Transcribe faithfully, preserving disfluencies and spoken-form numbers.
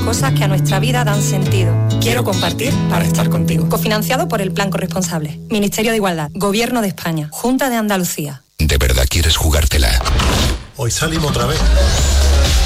cosas que a nuestra vida dan sentido. Quiero compartir para estar contigo. Cofinanciado por el Plan Corresponsable. Ministerio de Igualdad. Gobierno de España. Junta de Andalucía. ¿De verdad quieres jugártela? Hoy salimos otra vez.